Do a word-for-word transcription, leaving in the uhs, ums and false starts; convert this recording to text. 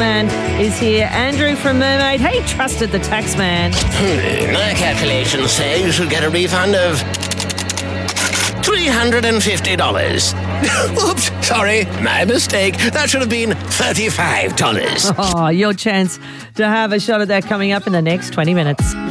Man is here. Andrew from Mermaid. He trusted the tax man. Hmm, my calculations say you should get a refund of three hundred fifty dollars. Oops, sorry, my mistake. That should have been thirty-five dollars. Oh, your chance to have a shot at that coming up in the next twenty minutes.